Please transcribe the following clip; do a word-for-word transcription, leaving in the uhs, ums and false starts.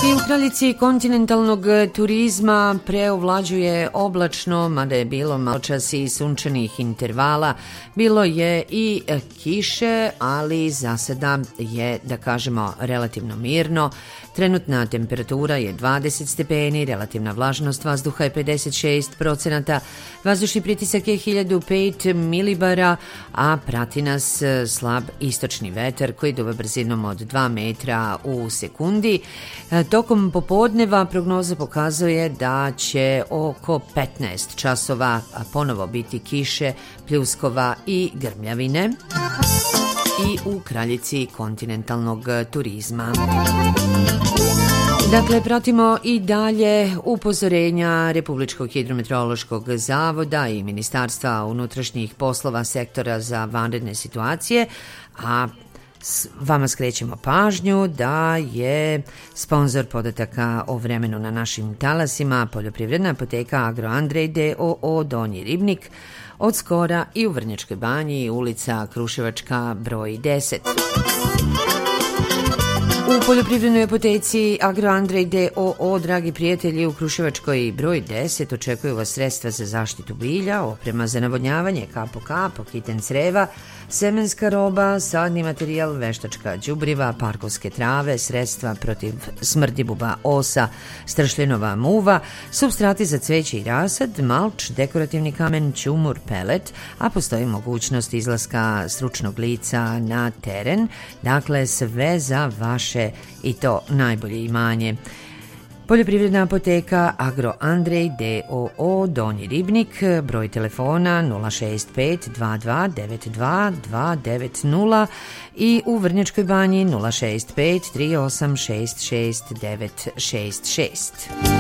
I u kraljici kontinentalnog turizma preovlađuje oblačno, mada je bilo maločas i sunčanih intervala. Bilo je i kiše, ali za sada je, da kažemo, relativno mirno. Trenutna temperatura je dvadeset stepeni, relativna vlažnost vazduha je pedeset šest procenata, vazdušni pritisak je hiljadu pet milibara, a prati nas slab istočni vetar koji duva brzinom od dva metra u sekundi. Tokom popodneva prognoza pokazuje da će oko petnaest časova ponovo biti kiše, pljuskova i grmljavine i u kraljici kontinentalnog turizma. Dakle, pratimo i dalje upozorenja Republičkog hidrometeorološkog zavoda i Ministarstva unutrašnjih poslova sektora za vanredne situacije, a vama skrećemo pažnju da je sponzor podataka o vremenu na našim talasima poljoprivredna apoteka Agro Andrej d o o Donji Ribnik, od skora i u Vrnjačkoj banji, ulica Kruševačka broj deset. U poljoprivrednoj apoteci Agro Andrej d o o, dragi prijatelji, u Kruševačkoj broj deset očekuju vas sredstva za zaštitu bilja, oprema za navodnjavanje, kap po kap, kiten creva, semenska roba, sadni materijal, veštačka đubriva, parkovske trave, sredstva protiv smrdibuba, osa, stršljenova muva, supstrati za cveće i rasad, malč, dekorativni kamen, ćumur, pelet, a postoji mogućnost izlaska stručnog lica na teren, dakle sve za vaše i to najbolje imanje. Poljoprivredna apoteka Agro Andrej d o o Donji Ribnik, broj telefona nula šest pet dva dva devet dva dva devet nula i u Vrnjačkoj banji nula šest pet tri osam šest šest devet šest šest.